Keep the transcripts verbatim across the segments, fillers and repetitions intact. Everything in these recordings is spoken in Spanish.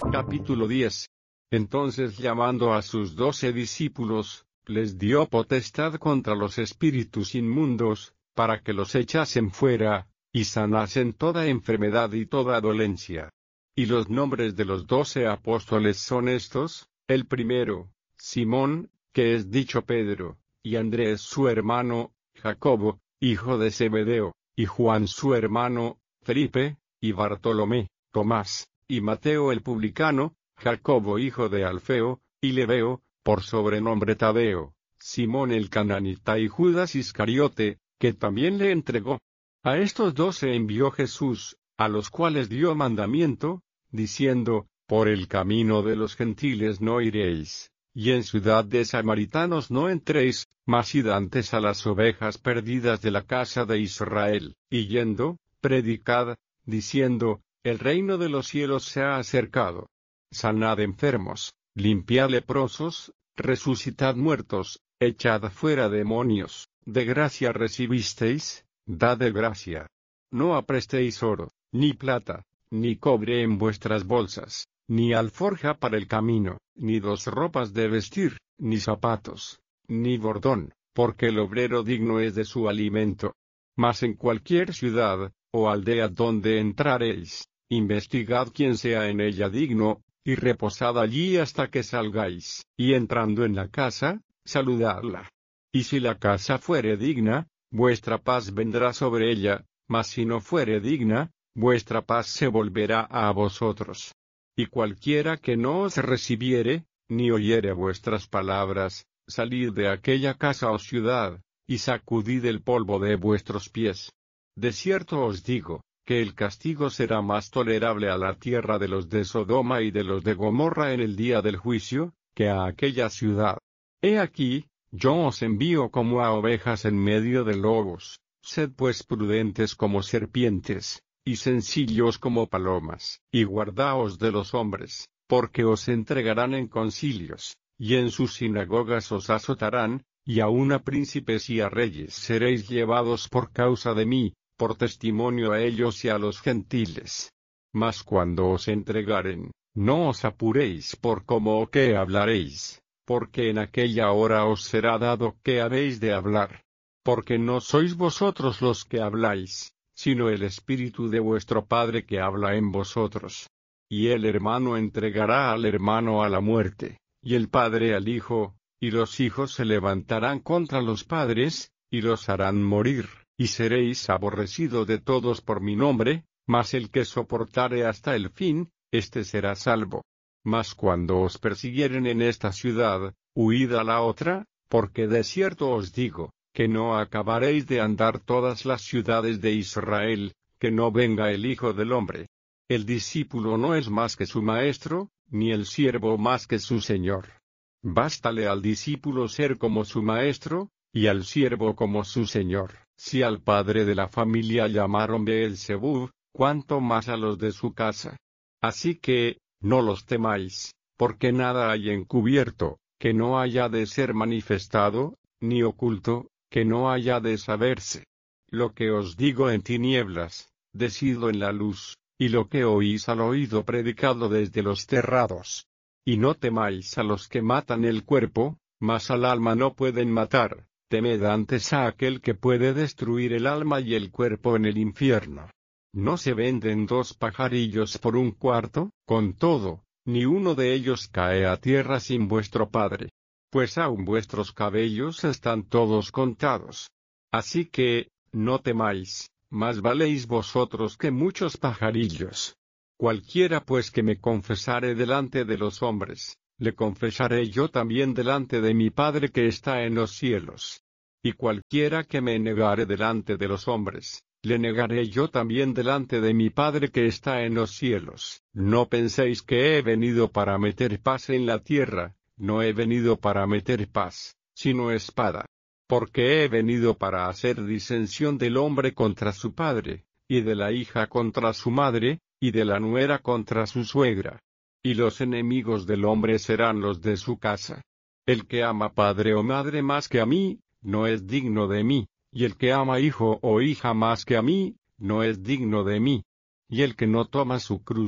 Capítulo diez. Entonces llamando a sus doce discípulos, les dio potestad contra los espíritus inmundos, para que los echasen fuera, y sanasen toda enfermedad y toda dolencia. Y los nombres de los doce apóstoles son estos: el primero, Simón, que es dicho Pedro, y Andrés su hermano, Jacobo, hijo de Zebedeo, y Juan su hermano, Felipe, y Bartolomé, Tomás, y Mateo el publicano, Jacobo hijo de Alfeo, y Lebeo, por sobrenombre Tadeo, Simón el cananita y Judas Iscariote, que también le entregó. A estos doce envió Jesús, a los cuales dio mandamiento, diciendo: por el camino de los gentiles no iréis, y en ciudad de samaritanos no entréis, mas id antes a las ovejas perdidas de la casa de Israel, y yendo, predicad, diciendo: el reino de los cielos se ha acercado. Sanad enfermos, limpiad leprosos, resucitad muertos, echad fuera demonios, de gracia recibisteis, dad de gracia. No aprestéis oro, ni plata, ni cobre en vuestras bolsas, ni alforja para el camino, ni dos ropas de vestir, ni zapatos, ni bordón, porque el obrero digno es de su alimento. Mas en cualquier ciudad, o aldea donde entrareis, investigad quién sea en ella digno, y reposad allí hasta que salgáis, y entrando en la casa, saludadla. Y si la casa fuere digna, vuestra paz vendrá sobre ella, mas si no fuere digna, vuestra paz se volverá a vosotros. Y cualquiera que no os recibiere, ni oyere vuestras palabras, salid de aquella casa o ciudad, y sacudid el polvo de vuestros pies. De cierto os digo, que el castigo será más tolerable a la tierra de los de Sodoma y de los de Gomorra en el día del juicio, que a aquella ciudad. He aquí, yo os envío como a ovejas en medio de lobos. Sed pues prudentes como serpientes, y sencillos como palomas, y guardaos de los hombres, porque os entregarán en concilios, y en sus sinagogas os azotarán, y aun a príncipes y a reyes seréis llevados por causa de mí, por testimonio a ellos y a los gentiles. Mas cuando os entregaren, no os apuréis por cómo o qué hablaréis, porque en aquella hora os será dado qué habéis de hablar. Porque no sois vosotros los que habláis, sino el Espíritu de vuestro Padre que habla en vosotros. Y el hermano entregará al hermano a la muerte, y el padre al hijo, y los hijos se levantarán contra los padres, y los harán morir. Y seréis aborrecidos de todos por mi nombre, mas el que soportare hasta el fin, éste será salvo. Mas cuando os persiguieren en esta ciudad, huid a la otra, porque de cierto os digo, que no acabaréis de andar todas las ciudades de Israel, que no venga el Hijo del Hombre. El discípulo no es más que su maestro, ni el siervo más que su señor. Bástale al discípulo ser como su maestro, y al siervo como su señor. Si al padre de la familia llamaron Beelzebub, cuánto más a los de su casa. Así que, no los temáis, porque nada hay encubierto, que no haya de ser manifestado, ni oculto, que no haya de saberse. Lo que os digo en tinieblas, decidlo en la luz, y lo que oís al oído predicadlo desde los terrados. Y no temáis a los que matan el cuerpo, mas al alma no pueden matar. Temed antes a aquel que puede destruir el alma y el cuerpo en el infierno. ¿No se venden dos pajarillos por un cuarto? Con todo, ni uno de ellos cae a tierra sin vuestro Padre. Pues aun vuestros cabellos están todos contados. Así que, no temáis, más valéis vosotros que muchos pajarillos. Cualquiera pues que me confesare delante de los hombres, le confesaré yo también delante de mi Padre que está en los cielos. Y cualquiera que me negare delante de los hombres, le negaré yo también delante de mi Padre que está en los cielos. No penséis que he venido para meter paz en la tierra, no he venido para meter paz, sino espada. Porque he venido para hacer disensión del hombre contra su padre, y de la hija contra su madre, y de la nuera contra su suegra. Y los enemigos del hombre serán los de su casa. El que ama padre o madre más que a mí, no es digno de mí, y el que ama hijo o hija más que a mí, no es digno de mí. Y el que no toma su cruz,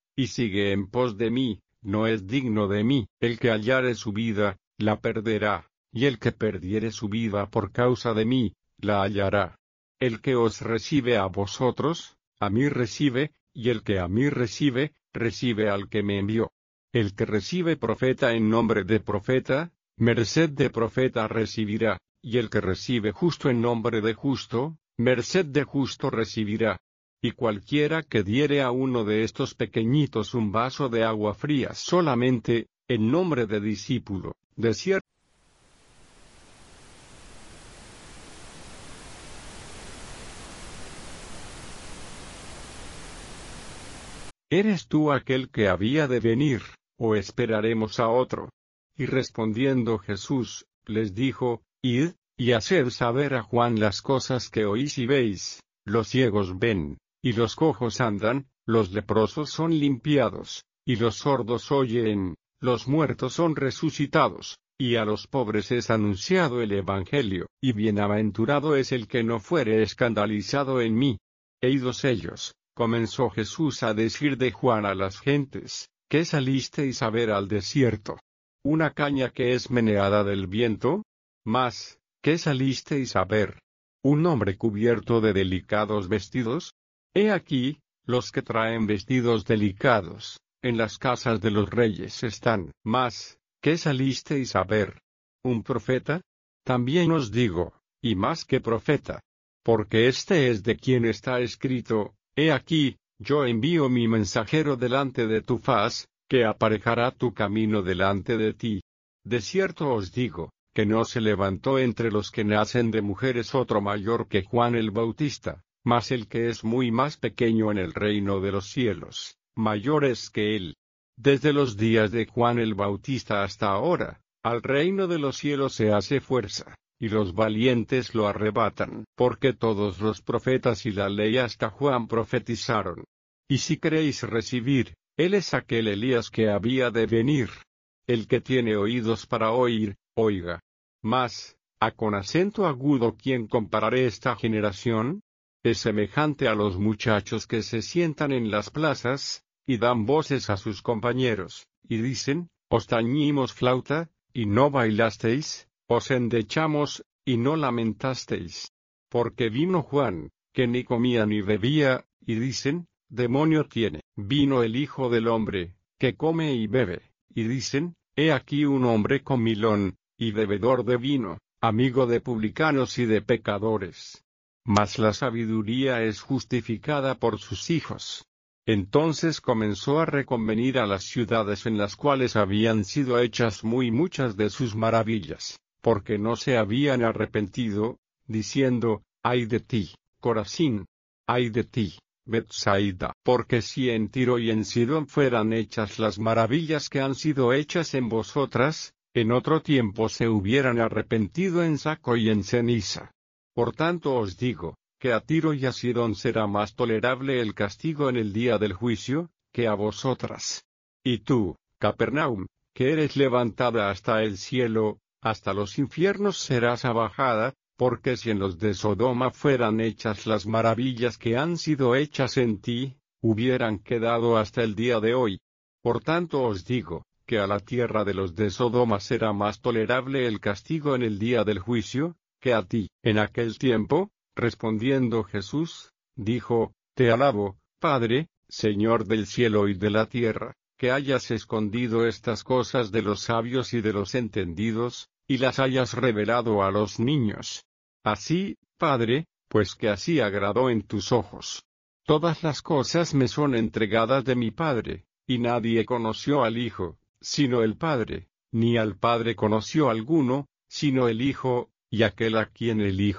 y sigue en pos de mí, no es digno de mí. El que hallare su vida, la perderá, y el que perdiere su vida por causa de mí, la hallará. El que os recibe a vosotros, a mí recibe, y el que a mí recibe, recibe al que me envió. El que recibe profeta en nombre de profeta, merced de profeta recibirá, y el que recibe justo en nombre de justo, merced de justo recibirá. Y cualquiera que diere a uno de estos pequeñitos un vaso de agua fría solamente, en nombre de discípulo, de cierto. ¿Eres tú aquel que había de venir, o esperaremos a otro? Y respondiendo Jesús, les dijo, Id, y haced saber a Juan las cosas que oís y veis: los ciegos ven, y los cojos andan, los leprosos son limpiados, y los sordos oyen, los muertos son resucitados, y a los pobres es anunciado el Evangelio. Y bienaventurado es el que no fuere escandalizado en mí. E idos ellos, comenzó Jesús a decir de Juan a las gentes: ¿qué salisteis a ver al desierto? ¿Una caña que es meneada del viento? Mas, ¿qué salisteis a ver? ¿Un hombre cubierto de delicados vestidos? He aquí, los que traen vestidos delicados, en las casas de los reyes están. Mas, ¿qué salisteis a ver? ¿Un profeta? También os digo, y más que profeta. Porque este es de quien está escrito: He aquí, yo envío mi mensajero delante de tu faz, que aparejará tu camino delante de ti. De cierto os digo, que no se levantó entre los que nacen de mujeres otro mayor que Juan el Bautista, mas el que es muy más pequeño en el reino de los cielos, mayor es que él. Desde los días de Juan el Bautista hasta ahora, al reino de los cielos se hace fuerza, y los valientes lo arrebatan. Porque todos los profetas y la ley hasta Juan profetizaron. Y si queréis recibir, él es aquel Elías que había de venir. El que tiene oídos para oír, oiga. Mas, ¿a con acento agudo quién compararé esta generación? Es semejante a los muchachos que se sientan en las plazas, y dan voces a sus compañeros, y dicen: os tañimos flauta, y no bailasteis; os endechamos, y no lamentasteis. Porque vino Juan, que ni comía ni bebía, y dicen: demonio tiene. Vino el Hijo del Hombre, que come y bebe, y dicen: he aquí un hombre comilón, y bebedor de vino, amigo de publicanos y de pecadores. Mas la sabiduría es justificada por sus hijos. Entonces comenzó a reconvenir a las ciudades en las cuales habían sido hechas muy muchas de sus maravillas, porque no se habían arrepentido, diciendo: ay de ti, Corazín; ay de ti, Betsaida. Porque si en Tiro y en Sidón fueran hechas las maravillas que han sido hechas en vosotras, en otro tiempo se hubieran arrepentido en saco y en ceniza. Por tanto os digo, que a Tiro y a Sidón será más tolerable el castigo en el día del juicio, que a vosotras. Y tú, Capernaum, que eres levantada hasta el cielo, hasta los infiernos serás abajada. Porque si en los de Sodoma fueran hechas las maravillas que han sido hechas en ti, hubieran quedado hasta el día de hoy. Por tanto os digo, que a la tierra de los de Sodoma será más tolerable el castigo en el día del juicio, que a ti. En aquel tiempo, respondiendo Jesús, dijo: te alabo, Padre, Señor del cielo y de la tierra, que hayas escondido estas cosas de los sabios y de los entendidos, y las hayas revelado a los niños. Así, Padre, pues que así agradó en tus ojos. Todas las cosas me son entregadas de mi Padre, y nadie conoció al Hijo, sino el Padre, ni al Padre conoció alguno, sino el Hijo, y aquel a quien el Hijo